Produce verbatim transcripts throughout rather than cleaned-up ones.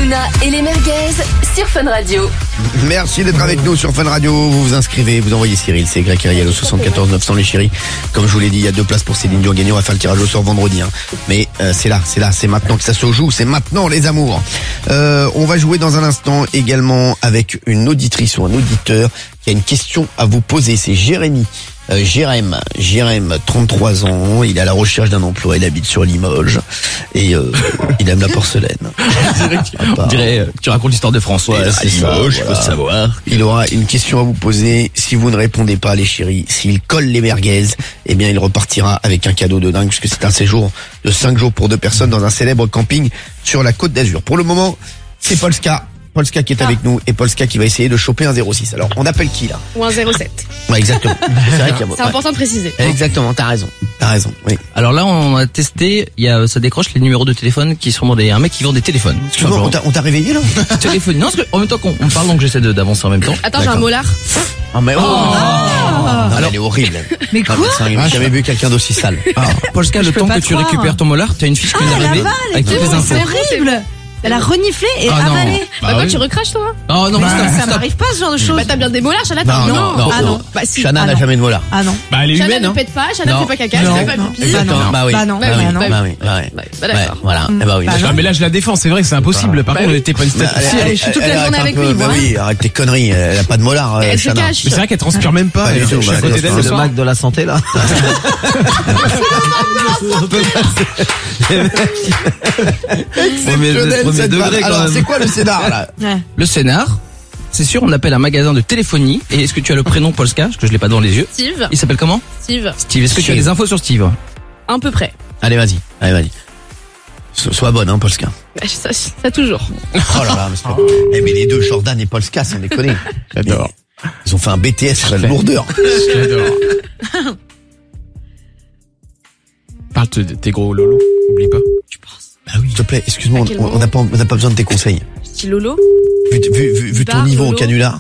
Hanouna et les merguez sur Fun Radio. Merci d'être avec nous sur Fun Radio. Vous vous inscrivez, vous envoyez Cyril, c'est Greg Kyriel au soixante-quatorze neuf cents les chéris. Comme je vous l'ai dit, il y a deux places pour Céline Dion gagner. On va faire le tirage au sort vendredi. Hein. Mais euh, c'est là, c'est là, c'est maintenant que ça se joue. C'est maintenant les amours. Euh, on va jouer dans un instant également avec une auditrice ou un auditeur qui a une question à vous poser. C'est Jérémy. Euh, Jérém, Jérém, trente-trois ans, il est à la recherche d'un emploi, il habite sur Limoges et euh, il aime la porcelaine. On dirait, euh, tu racontes l'histoire de François. Ouais, c'est ça, Limoges, voilà. faut savoir. Il aura une question à vous poser. Si vous ne répondez pas, les chéris, s'il colle les merguez, eh bien, il repartira avec un cadeau de dingue puisque c'est un séjour de cinq jours pour deux personnes dans un célèbre camping sur la Côte d'Azur. Pour le moment, c'est Polska. Polska qui est avec nous et Polska qui va essayer de choper un zéro six. Alors, on appelle qui là? Ou un zéro sept. Ouais, exactement. C'est vrai qu'il y a... C'est important de préciser. Exactement, t'as raison. T'as raison, oui. Alors là, on a testé, il y a, ça décroche les numéros de téléphone qui sont des, un mec qui vend des téléphones. Excuse-moi, on t'a, on t'a réveillé là? Téléphone. Non, parce que, en même temps qu'on on parle, donc j'essaie de, d'avancer en même temps. Attends, j'ai un molar. Ah, mais oh, Ah. non, elle est horrible. Mais quoi? J'ai jamais vu quelqu'un d'aussi sale. Ah, Polska, le peux temps pas que tu croire. récupères ton molar, t'as une fiche qui Ah, est la arrivée balle, avec toutes les infos. c'est horrible. Elle a reniflé et Ah, non. avalé. Bah, quoi, tu recraches toi? Oh non, Bah, stop, ça stop. m'arrive pas ce genre de choses. Bah, t'as bien des molars, Chana, Non, t'as non, non. Ah non. Bah, si. Chana Ah, n'a non. jamais de molar. Ah non. Bah, elle est Chana humaine, ne hein. pète pas, Chana Non. ne fait pas caca, Non. Chana fait pas Non. pipi. Exactement. non. Bah oui. Bah non. Bah Bah oui. non. Bah oui. Bah oui. Bah, bah, d'accord. Ouais, voilà. Eh bah oui. Bah d'accord. non. Ah, mais là je la défends, c'est vrai que c'est impossible. Par Bah contre, oui. elle était pas une Mais statistique. elle- je suis toute elle la journée arrête avec un peu- lui, bah moi. oui, arrête tes conneries. Elle a pas de molar, euh, Elle se Chana. cache. Mais c'est vrai qu'elle transpire même pas. Pas du Elle- tout, je suis à bah, côté d'elle le le soir. Mac de la santé là. Premier, Exceptionnel, premier cette degré vanne. quand Alors, même. c'est quoi le scénar là? Ouais. Le scénar, c'est sûr, on appelle un magasin de téléphonie. Et est-ce que tu as le prénom Polska? Parce que je l'ai pas devant les yeux. Steve. Il s'appelle comment? Steve. Steve. Est-ce que tu as Steve. des infos sur Steve? Un peu près. Allez, vas-y. Allez, vas-y. So- Sois bonne, hein, Polska. Bah, Ça, ça toujours. Oh là là, mais c'est pas... Eh, mais les deux, Jordan et Polska, sans déconner. J'adore. Ils ont fait un B T S sur la lourdeur. J'adore. Parle de tes gros lolos, oublie pas. Tu penses? Bah oui. S'il te plaît, excuse-moi, À quel on on n'a pas, on n'a pas besoin de tes conseils. Petit Lolo. Vu, vu, vu, vu ton Bar, niveau au Lolo. canular.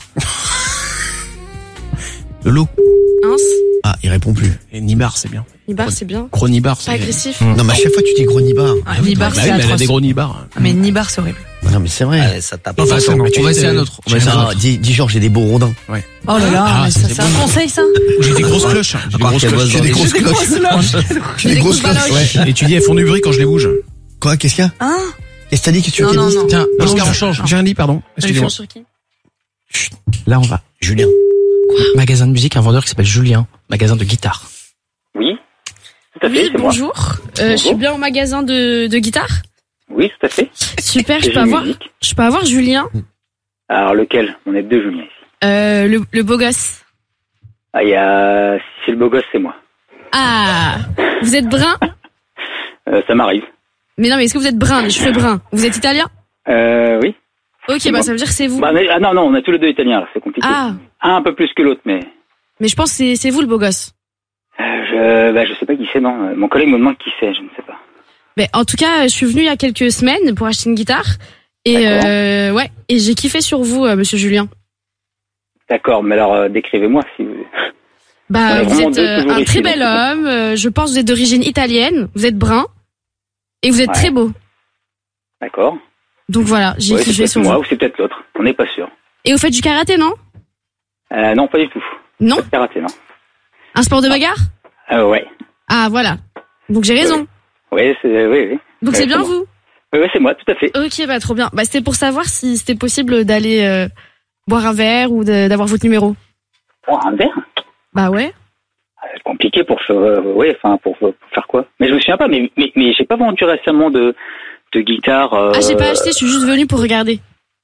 Lolo. Ins. Ah, il répond plus. Et Nibar, c'est bien. Nibar, c'est bien. Gros Nibar, Pas c'est. agressif. Non, mais à chaque fois, tu dis gros nibar. Ah, Nibar, Bah c'est oui, mais elle a atroce. des gros Nibar. Ah, mais Nibar, c'est horrible. Non, mais c'est vrai. Allez, ça tape. Pas Attends, forcément. on va essayer un autre. On va essayer un Non, autre. dis, dis genre, j'ai des beaux rondins. Oh là là, Ah, mais ça, ça, c'est c'est un bon. conseil, ça? J'ai des grosses cloches. J'ai des part grosses qu'elle cloches. bosse J'ai des grosses Des grosses cloches. cloches. J'ai des Des grosses grosses cloches. baloches. Ouais. Et tu dis, elles font du bruit quand je les bouge. Quoi, qu'est-ce qu'il y a? Hein? Qu'est-ce que t'as dit? Qu'est-ce que tu veux Non, qu'elle non, dise? non. Tiens, Non, Oscar, non, on change. non. J'ai un lit, pardon. Excusez-moi. Sur qui? Là, on va. Julien. Magasin de musique, un vendeur qui s'appelle Julien. Magasin de guitare. Oui, tout à fait, Oui, c'est moi. bonjour. Euh, je suis bien au magasin de, de guitare. Oui, tout à fait. Super, je J'ai peux une avoir, musique. je peux avoir Julien, Alors, lequel? On est deux, Julien, ici. euh, le, le beau gosse. Ah, il y a... Si c'est le beau gosse, c'est moi. Ah, vous êtes brun? Euh, ça m'arrive. Mais non, mais est-ce que vous êtes brun, les cheveux bruns? Vous êtes italien? Euh, oui. Ok, C'est bah moi. ça veut dire que c'est vous. Bah, mais- ah non, non, on est tous les deux italiens, là, c'est compliqué. Ah, Un un peu plus que l'autre, mais... mais je pense que c'est, c'est vous le beau gosse. Euh, je... Bah, je sais pas qui c'est, non. Euh, Mon collègue me demande qui c'est, je ne sais pas. Mais en tout cas, je suis venue il y a quelques semaines pour acheter une guitare. Et D'accord. euh, ouais, et j'ai kiffé sur vous, euh, monsieur Julien. D'accord, mais alors, euh, décrivez-moi si vous... Bah, On est vous vraiment êtes deux euh, toujours un ici, très donc bel c'est bon. homme. euh, je pense que vous êtes d'origine italienne. Vous êtes brun. Et vous êtes Ouais. très beau. D'accord. Donc voilà, j'ai Ouais, c'est kiffé peut-être sur moi vous. ou c'est peut-être l'autre. On n'est pas sûr. Et vous faites du karaté, non? Euh, non, pas du tout. Non? Pas de karaté, non. Un sport de bagarre? Euh, ouais. Ah, voilà. Donc j'ai raison. Ouais, c'est... Oui, oui. Donc Ouais, c'est bien c'est moi. vous? Oui, oui, c'est moi, tout à fait. Ok, bah trop bien. Bah c'était pour savoir si c'était possible d'aller euh, boire un verre ou de- d'avoir votre numéro. Oh, un verre? Bah ouais. C'est compliqué pour faire, euh, ouais, enfin, pour, pour faire quoi? Mais je me souviens pas, mais, mais, mais j'ai pas vendu récemment de, de guitare, euh, Ah, j'ai pas acheté, je suis juste venue pour regarder.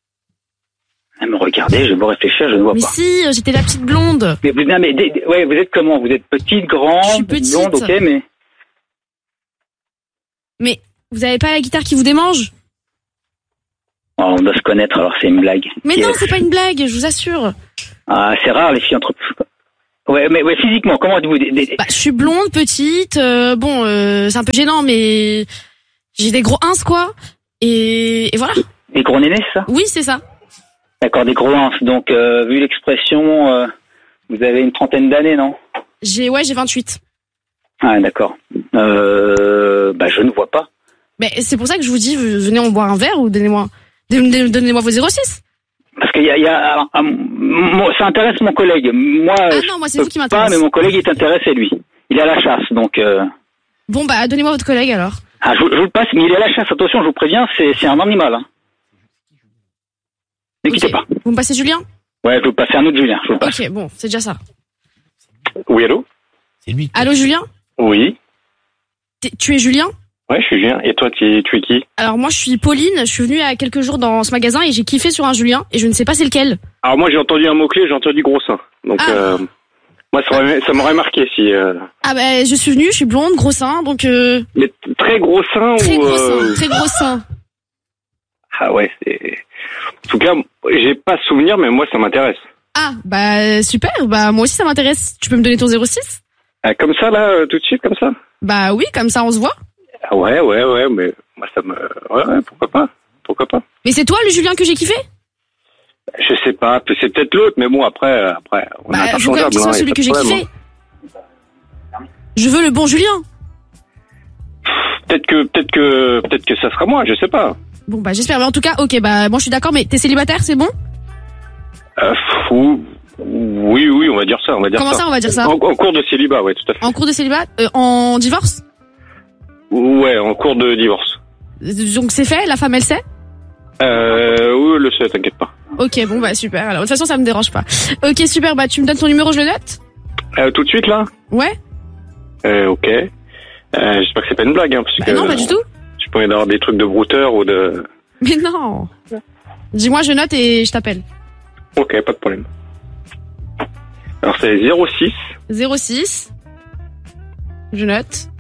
à me regarder, je vais réfléchir, je ne vois Mais pas. si, euh, j'étais la petite blonde. Mais vous, non, mais, des- des- ouais, vous êtes comment? Vous êtes petite, grande, Je suis petite. blonde, ok, mais, Mais vous avez pas la guitare qui vous démange? oh, on doit se connaître, alors c'est une blague. Mais Qui non, est- c'est pas une blague, je vous assure. Ah, c'est rare, les filles entre, ouais, mais, ouais, physiquement, comment êtes-vous? Des- des- Bah, je suis blonde, petite, euh, bon, euh, c'est un peu gênant, mais j'ai des gros ins, quoi. Et, et voilà. des gros nénés, ça? Oui, c'est ça. D'accord, des gros ins. Donc, euh, vu l'expression, euh, vous avez une trentaine d'années, non? J'ai, ouais, j'ai vingt-huit. Ah, d'accord. Euh, bah, je ne vois pas. Mais c'est pour ça que je vous dis, venez on boire un verre ou donnez-moi. Donnez-moi vos zéro six. Parce qu'il y a, il y a alors, euh, moi, ça intéresse mon collègue. Moi, Ah je non, moi c'est peux vous qui pas, m'intéresse. mais mon collègue il est intéressé lui. Il est à la chasse, donc. Euh... Bon bah donnez-moi votre collègue alors. Ah, je, vous- je vous le passe, mais il est à la chasse. Attention, je vous préviens, c'est c'est un animal. Hein. Ne quittez Ok. pas. Vous me passez Julien? Ouais, je vous le passe. C'est un autre Julien. Je vous le passe. Ok, bon, c'est déjà ça. Oui, allô? C'est lui. Allô Julien? Oui. T'es- Tu es Julien? Ouais, je suis Julien. Et toi, tu, tu es qui? Alors moi je suis Pauline, je suis venue il y a quelques jours dans ce magasin et j'ai kiffé sur un Julien et je ne sais pas c'est lequel. Alors moi, j'ai entendu un mot-clé, j'ai entendu gros sein. Donc, Ah. euh, moi, ça, aurait- ça m'aurait marqué si... Euh... Ah bah je suis venue, je suis blonde, gros sein, donc euh, Mais t- très gros sein très ou... gros sein, euh, très gros sein. Ah ouais, c'est... En tout cas, j'ai pas souvenir, mais moi, ça m'intéresse. Ah bah super, bah moi aussi ça m'intéresse. Tu peux me donner ton zéro six? Ah, comme ça, là, euh, tout de suite, comme ça? Bah oui, comme ça on se voit. Ah ouais, ouais, ouais, mais moi, ça me... Ouais, ouais, pourquoi pas? Pourquoi pas? Mais c'est toi le Julien que j'ai kiffé? Je sais pas, c'est peut-être l'autre, mais bon, après, euh, après, on est Bah faut quand même interchangeable. que ce soit hein, y a celui pas que de j'ai problème, kiffé. Je veux le bon Julien. hein. Peut-être que, peut-être que, peut-être que ça sera moi, je sais pas. Bon bah j'espère, mais en tout cas, ok, bah moi je suis d'accord, mais t'es célibataire, c'est bon? Euh, fou. Oui, oui, on va dire ça, on va dire Comment ça. ça on va dire ça? En, en cours de célibat, ouais, tout à fait. En cours de célibat, euh, en divorce? Ouais, en cours de divorce. Donc c'est fait, la femme elle sait? Euh, oui, le sait, t'inquiète pas. Ok, bon bah super, alors de toute façon ça me dérange pas. Ok super, bah tu me donnes ton numéro, je le note? Euh, tout de suite, là? Ouais? Euh, ok. Euh, j'espère que c'est pas une blague, hein, parce Bah que... non, pas du tout. Je pourrais avoir des trucs de brouteur ou de... Mais non. Dis-moi, je note et je t'appelle. Ok, pas de problème. Alors, c'est zéro six zéro six. Je note.